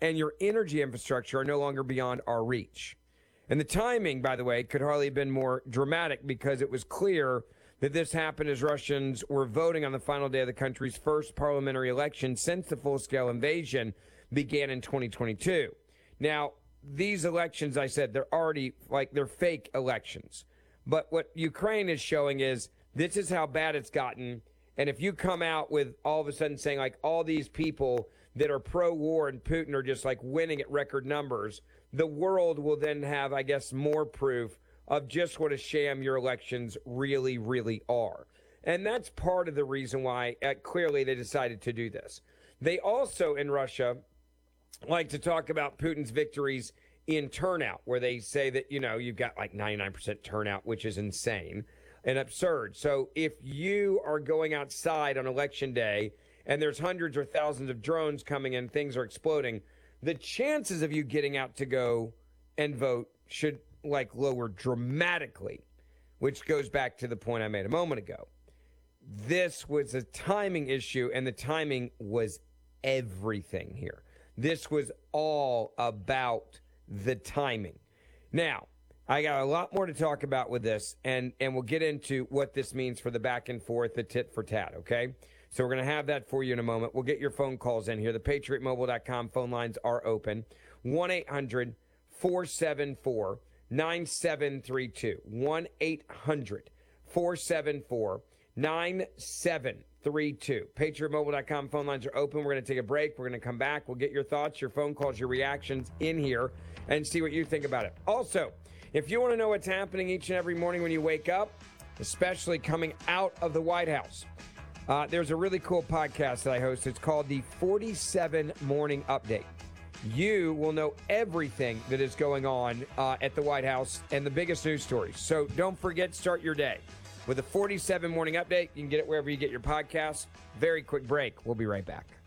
and your energy infrastructure are no longer beyond our reach. And the timing, by the way, could hardly have been more dramatic because it was clear that this happened as Russians were voting on the final day of the country's first parliamentary election since the full-scale invasion began in 2022. Now, these elections, I said, they're already, they're fake elections. But what Ukraine is showing is this is how bad it's gotten. And if you come out with all of a sudden saying, all these people that are pro-war and Putin are just, winning at record numbers, the world will then have, I guess, more proof of just what a sham your elections really, really are. And that's part of the reason why, clearly, they decided to do this. They also, in Russia, like to talk about Putin's victories in turnout, where they say that, you've got 99% turnout, which is insane and absurd. So if you are going outside on election day and there's hundreds or thousands of drones coming in, things are exploding, the chances of you getting out to go and vote should lower dramatically, which goes back to the point I made a moment ago. This was a timing issue, and the timing was everything here. This was all about the timing. Now, I got a lot more to talk about with this, and we'll get into what this means for the back and forth, the tit for tat, okay? So we're going to have that for you in a moment. We'll get your phone calls in here. The PatriotMobile.com phone lines are open. 1-800-474-9732. 1-800-474-9732. PatriotMobile.com phone lines are open. We're going to take a break. We're going to come back. We'll get your thoughts, your phone calls, your reactions in here and see what you think about it. Also, if you want to know what's happening each and every morning when you wake up, especially coming out of the White House, there's a really cool podcast that I host. It's called the 47 Morning Update. You will know everything that is going on at the White House and the biggest news stories. So don't forget, start your day with the 47 Morning Update. You can get it wherever you get your podcasts. Very quick break. We'll be right back.